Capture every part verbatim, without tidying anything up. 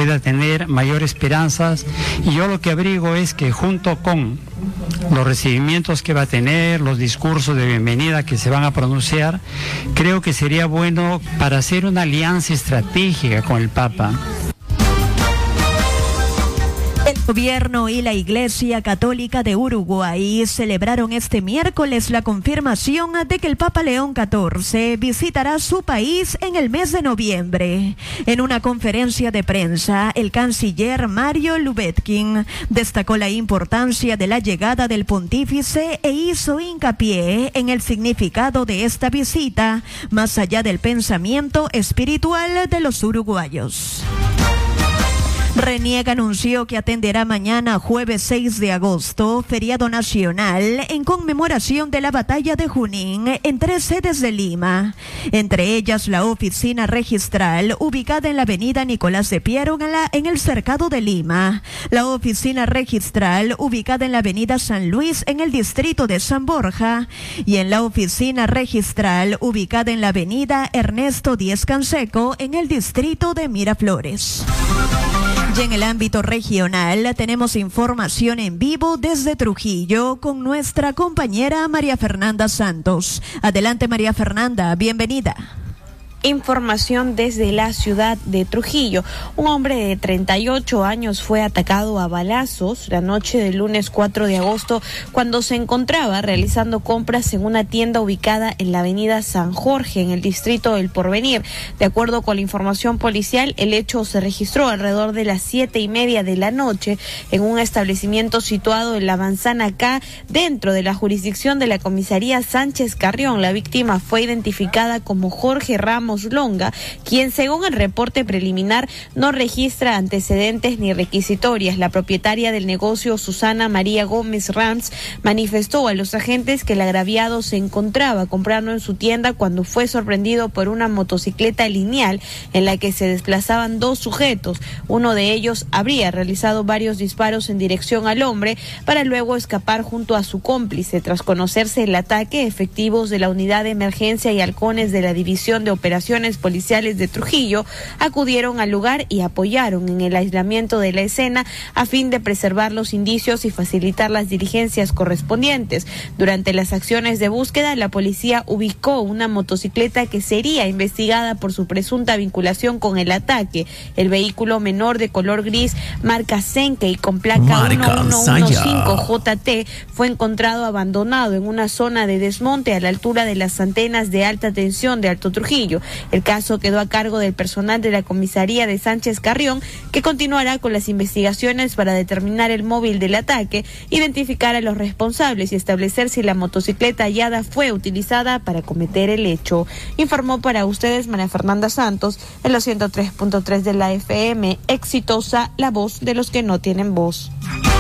pueda tener mayor esperanzas. Y yo lo que abrigo es que junto con los recibimientos que va a tener, los discursos de bienvenida que se van a pronunciar, creo que sería bueno para hacer una alianza estratégica con el Papa. El gobierno y la Iglesia Católica de Uruguay celebraron este miércoles la confirmación de que el Papa León catorce visitará su país en el mes de noviembre. En una conferencia de prensa, el canciller Mario Lubetkin destacó la importancia de la llegada del pontífice e hizo hincapié en el significado de esta visita, más allá del pensamiento espiritual de los uruguayos. Reniega anunció que atenderá mañana, jueves seis de agosto, feriado nacional en conmemoración de la batalla de Junín en tres sedes de Lima, entre ellas la oficina registral ubicada en la avenida Nicolás de Piero en, la, en el cercado de Lima, la oficina registral ubicada en la avenida San Luis en el distrito de San Borja y en la oficina registral ubicada en la avenida Ernesto Díez Canseco en el distrito de Miraflores. Y en el ámbito regional tenemos información en vivo desde Trujillo con nuestra compañera María Fernanda Santos. Adelante, María Fernanda, bienvenida. Información desde la ciudad de Trujillo. Un hombre de treinta y ocho años fue atacado a balazos la noche del lunes cuatro de agosto cuando se encontraba realizando compras en una tienda ubicada en la avenida San Jorge, en el distrito del Porvenir. De acuerdo con la información policial, el hecho se registró alrededor de las siete y media de la noche en un establecimiento situado en la Manzana K, dentro de la jurisdicción de la comisaría Sánchez Carrión. La víctima fue identificada como Jorge Ramos Longa, quien según el reporte preliminar no registra antecedentes ni requisitorias. La propietaria del negocio, Susana María Gómez Rams, manifestó a los agentes que el agraviado se encontraba comprando en su tienda cuando fue sorprendido por una motocicleta lineal en la que se desplazaban dos sujetos. Uno de ellos habría realizado varios disparos en dirección al hombre para luego escapar junto a su cómplice. Tras conocerse el ataque, efectivos de la unidad de emergencia y halcones de la división de operaciones policiales de Trujillo acudieron al lugar y apoyaron en el aislamiento de la escena a fin de preservar los indicios y facilitar las diligencias correspondientes. Durante las acciones de búsqueda, la policía ubicó una motocicleta que sería investigada por su presunta vinculación con el ataque. El vehículo menor de color gris, marca Senkei, con placa uno uno uno cinco J T, fue encontrado abandonado en una zona de desmonte a la altura de las antenas de alta tensión de Alto Trujillo. El caso quedó a cargo del personal de la comisaría de Sánchez Carrión, que continuará con las investigaciones para determinar el móvil del ataque, identificar a los responsables y establecer si la motocicleta hallada fue utilizada para cometer el hecho. Informó para ustedes María Fernanda Santos en los ciento tres punto tres de la F M. Exitosa, la voz de los que no tienen voz.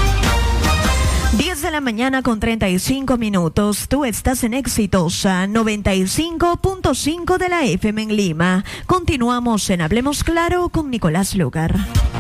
diez de la mañana con treinta y cinco minutos. Tú estás en Exitosa noventa y cinco punto cinco de la F M en Lima. Continuamos en Hablemos Claro con Nicolás Lugar.